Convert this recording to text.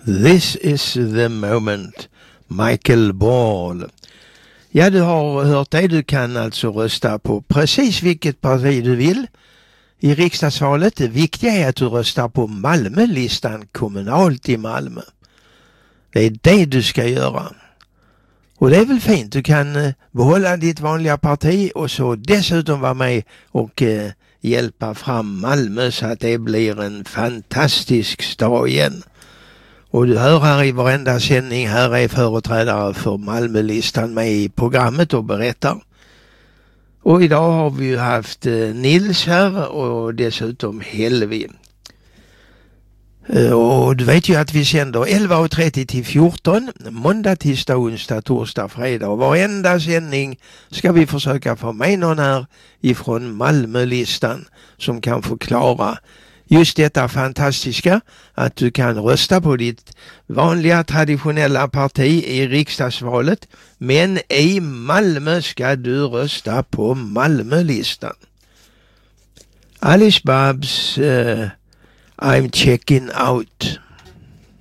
This is the moment. Michael Ball. Ja, du har hört det. Du kan alltså rösta på precis vilket parti du vill i riksdagsvalet. Det viktiga är att du röstar på Malmölistan kommunalt i Malmö. Det är det du ska göra. Och det är väl fint. Du kan behålla ditt vanliga parti och så dessutom vara med och hjälpa fram Malmö så att det blir en fantastisk stad igen. Och du hör här i varenda sändning, här är företrädare för Malmölistan med i programmet och berättar. Och idag har vi ju haft Nils här och dessutom Helvi. Och du vet ju att vi sänder 11.30 till 14, måndag, tisdag, onsdag, torsdag, fredag. Och varenda sändning ska vi försöka få med någon här ifrån Malmölistan som kan förklara just detta fantastiska att du kan rösta på ditt vanliga traditionella parti i riksdagsvalet, men i Malmö ska du rösta på Malmölistan. Alice Babs I'm checking out.